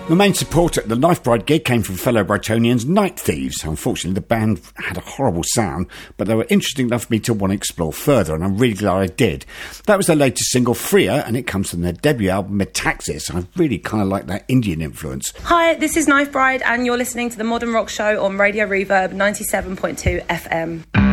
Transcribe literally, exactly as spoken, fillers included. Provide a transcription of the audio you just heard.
The main support at the Knife Bride gig came from fellow Brightonians Night Thieves. Unfortunately, the band had a horrible sound, but they were interesting enough for me to want to explore further, and I'm really glad I did. That was their latest single, Freer, and it comes from their debut album, Metaxas. I really kind of like that Indian influence. Hi, this is Knife Bride, and you're listening to The Modern Rock Show on Radio Reverb ninety-seven point two F M.